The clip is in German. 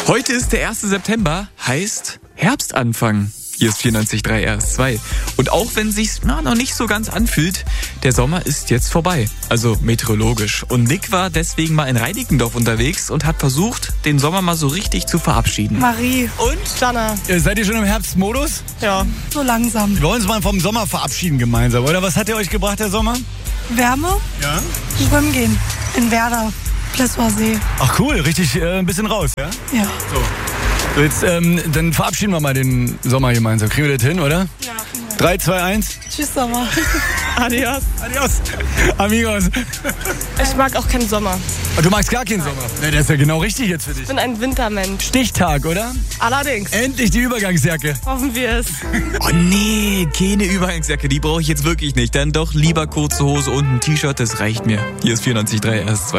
Heute ist der 1. September, heißt Herbstanfang. Hier ist 94.3 RS2. Und auch wenn sich's noch nicht so ganz anfühlt, der Sommer ist jetzt vorbei. Also meteorologisch. Und Nick war deswegen mal in Reinickendorf unterwegs und hat versucht, den Sommer mal so richtig zu verabschieden. Marie. Und? Jana. Seid ihr schon im Herbstmodus? Ja. So langsam. Wir wollen uns mal vom Sommer verabschieden gemeinsam, oder? Was hat der euch gebracht, der Sommer? Wärme? Ja. Schwimmen gehen. In Werder. Plessower See. Ach cool, richtig ein bisschen raus, ja? Ja. So, jetzt dann verabschieden wir mal den Sommer gemeinsam. Kriegen wir das hin, oder? Ja. 3, 2, 1. Tschüss, Sommer. Adios. Adios. Amigos. Ich mag auch keinen Sommer. Du magst gar keinen Sommer? Ne, das ist ja genau richtig jetzt für dich. Ich bin ein Wintermensch. Stichtag, oder? Allerdings. Endlich die Übergangsjacke. Hoffen wir es. Oh nee, keine Übergangsjacke, die brauche ich jetzt wirklich nicht. Dann doch lieber kurze Hose und ein T-Shirt, das reicht mir. Hier ist 94.3 RS2.